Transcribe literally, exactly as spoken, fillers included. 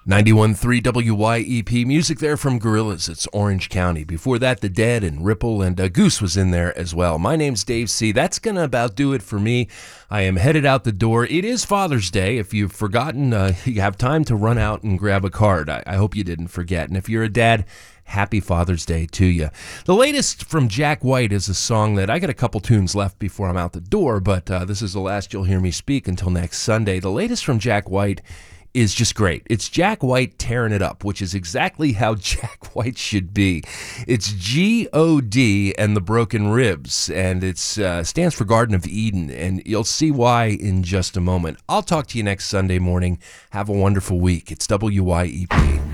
ninety-one point three W Y E P. Music there from Gorillaz. It's Orange County. Before that, The Dead and Ripple, and uh, Goose was in there as well. My name's Dave C. That's going to about do it for me. I am headed out the door. It is Father's Day. If you've forgotten, uh, you have time to run out and grab a card. I, I hope you didn't forget. And if you're a dad, happy Father's Day to you. The latest from Jack White is a song that I got a couple tunes left before I'm out the door, but uh, this is the last you'll hear me speak until next Sunday. The latest from Jack White is just great. It's Jack White tearing it up, which is exactly how Jack White should be. It's G O D and the Broken Ribs, and it uh, stands for Garden of Eden, and you'll see why in just a moment. I'll talk to you next Sunday morning. Have a wonderful week. It's W Y E P.